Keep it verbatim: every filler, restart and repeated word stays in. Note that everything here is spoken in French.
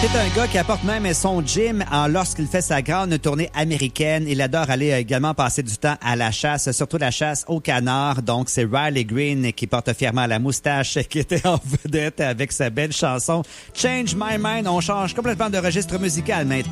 C'est un gars qui apporte même son gym en, lorsqu'il fait sa grande tournée américaine. Il adore aller également passer du temps à la chasse, surtout la chasse au canard. Donc, c'est Riley Green qui porte fièrement la moustache, qui était en vedette avec sa belle chanson Change My Mind. On change complètement de registre musical maintenant.